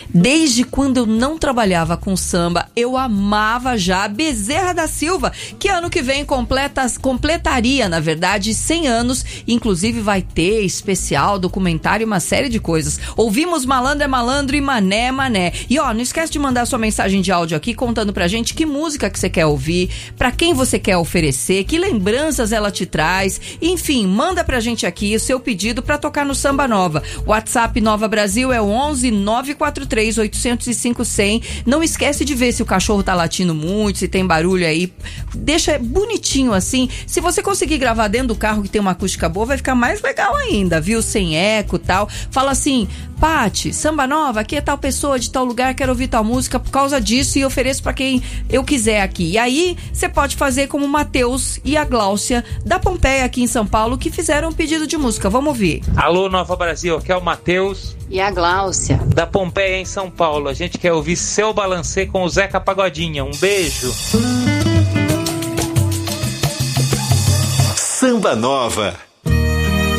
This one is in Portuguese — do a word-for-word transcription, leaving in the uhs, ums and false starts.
Desde quando eu não trabalhava com samba, eu amava já Bezerra da Silva, que ano que vem completa, completaria, na verdade, cem anos. Inclusive vai ter especial, documentário, uma série de coisas. Ouvimos Malandro é Malandro e Mané é Mané. E ó, não esquece de mandar sua mensagem de áudio aqui contando pra gente que música que você quer ouvir, pra quem você quer oferecer, que lembranças ela te traz. Enfim, manda pra gente aqui o seu pedido pra tocar no Samba Nova. WhatsApp Nova Brasil é o onze nove quatro três oito zero cinco zero zero. Não esquece de ver se o cachorro tá latindo muito, se tem barulho aí. Deixa bonitinho assim. Se você conseguir gravar dentro do carro que tem uma acústica boa, vai ficar mais legal ainda, viu? Sem eco e tal. Fala assim: Pati, Samba Nova, aqui é tal pessoa de tal lugar, quero ouvir tal música por causa disso e ofereço pra quem eu quiser aqui. E aí, você pode fazer como o Matheus e a Gláucia da Pompeia aqui em São Paulo, que fizeram um pedido de música. Vamos ouvir. Alô, Nova Brasil, aqui é o Matheus e a Gláucia da Pompeia em São Paulo. A gente quer ouvir Seu Balancê com o Zeca Pagodinha. Um beijo. Samba Nova.